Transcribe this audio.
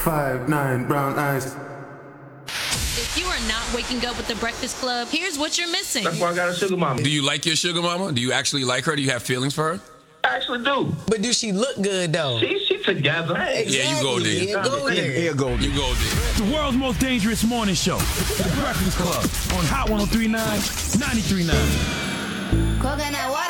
5'9", brown eyes. If you are not waking up with the Breakfast Club, here's what you're missing. That's why I got a sugar mama. Do you like your sugar mama? Do you actually like her? Do you have feelings for her? I actually do. But do she look good, though? She together. Exactly. Yeah, you go there. Yeah, go there. You go there. The world's most dangerous morning show. The Breakfast Club on Hot 103.9, 93.9. Coconut water.